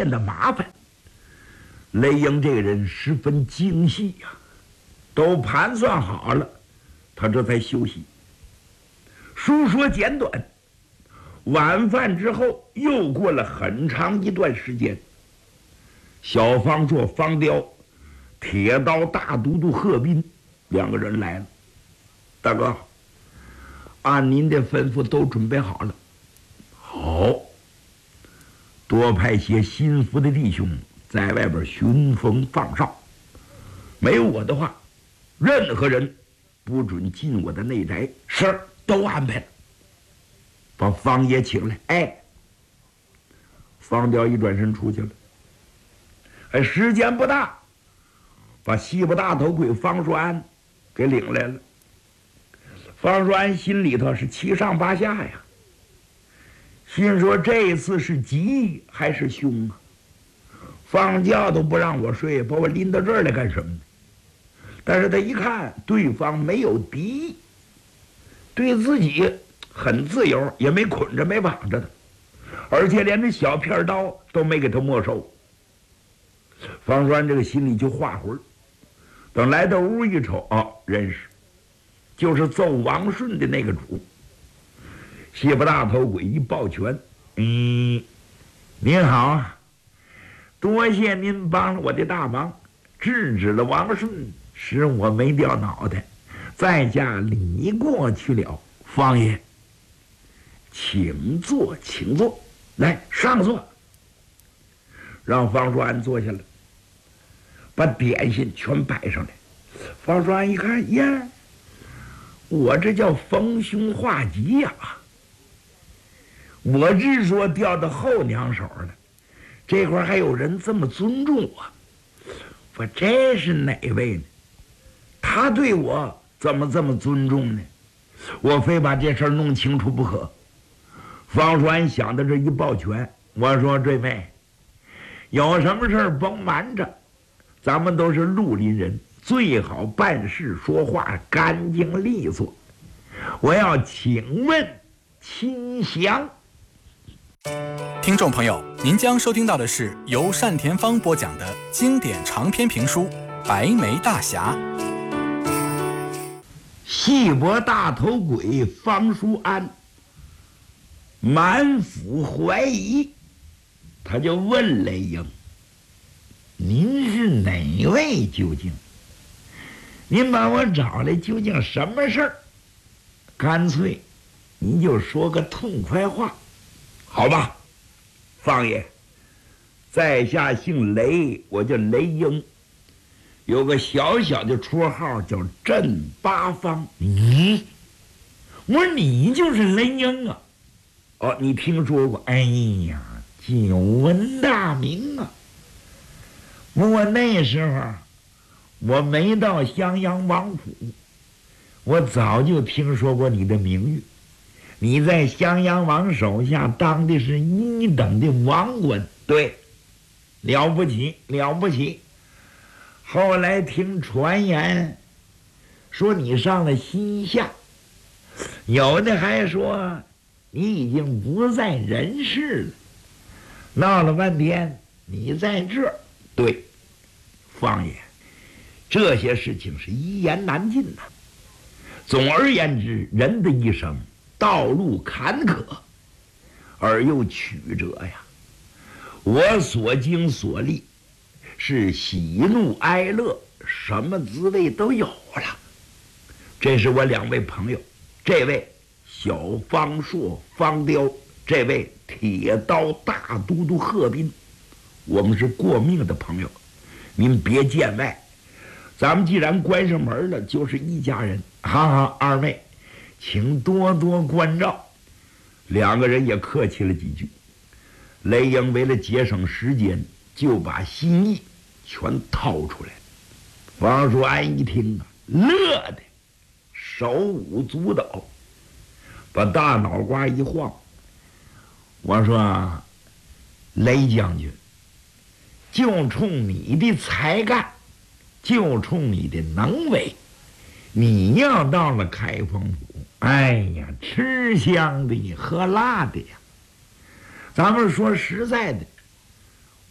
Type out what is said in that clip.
变得麻烦。雷英这个人十分精细呀，都盘算好了，他这才休息。书说简短，晚饭之后又过了很长一段时间，小方硕、方雕、铁刀大都督贺斌两个人来了。大哥，按您的吩咐都准备好了。好，多派些心腹的弟兄在外边寻风放哨，没有我的话，任何人不准进我的内宅。是，都安排了。把方爷请来。哎，方雕一转身出去了。哎，时间不大，把西部大头鬼方叔安给领来了。方叔安心里头是七上八下呀，心说这一次是吉还是凶啊？放觉都不让我睡，把我拎到这儿来干什么呢？但是他一看对方没有敌意，对自己很自由，也没捆着没绑着的，而且连这小片刀都没给他没收。方栓这个心里就画魂，等来到屋一瞅，哦，认识，就是揍王顺的那个主。西部大头鬼一抱拳，您好啊，多谢您帮了我的大忙，制止了王顺，使我没掉脑袋，在家离过去了。方爷，请坐，请坐，来上座。让方栓坐下来，把点心全摆上来。方栓一看，呀，我这叫逢凶化吉呀！我之说掉到后娘手了，这块还有人这么尊重我，我这是哪位呢？他对我怎么这么尊重呢？我非把这事儿弄清楚不可。方栓想到这一抱拳，我说这位有什么事儿甭瞒着，咱们都是绿林人，最好办事说话干净利索。我要请问亲详。 听众朋友，您将收听到的是由单田芳播讲的经典长篇评书《白眉大侠》。 细脖大头鬼方叔安满腹怀疑，他就问雷英：“您是哪位究竟？您把我找来究竟什么事儿？干脆您就说个痛快话，好吧？方爷，在下姓雷，我叫雷英，有个小小的绰号叫镇八方。”我说你就是雷英啊？哦，你听说过？哎呀，久闻大名啊！不过那时候我没到襄阳王府，我早就听说过你的名誉。你在襄阳王手下当的是一等的王官，对，了不起，了不起。后来听传言说你上了西夏，有的还说你已经不在人世了。闹了半天你在这儿，对，方爷，这些事情是一言难尽呐。总而言之，人的一生道路坎坷而又曲折呀，我所经所历是喜怒哀乐，什么滋味都有了。这是我两位朋友，这位小方硕方雕，这位铁刀大都督贺斌，我们是过命的朋友，您别见外。咱们既然关上门了，就是一家人。好好，二位请多多关照。两个人也客气了几句。雷英为了节省时间，就把心意全掏出来。方叔安一听啊，乐的手舞足蹈，把大脑瓜一晃。我说雷将军，就冲你的才干，就冲你的能为，你要到了开封府，哎呀，吃香的喝辣的呀。咱们说实在的，